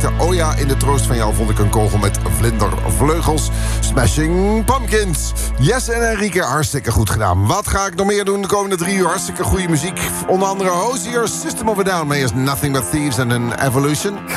maakte. Oh ja, in de troost van jou vond ik een kogel met vlindervleugels. Smashing Pumpkins. Jess en Enrique, hartstikke goed gedaan. Wat ga ik nog meer doen de komende 3 uur? Hartstikke goede muziek. Onder andere Hozier, System of a Down. Maar eerst Nothing But Thieves en een Evolution.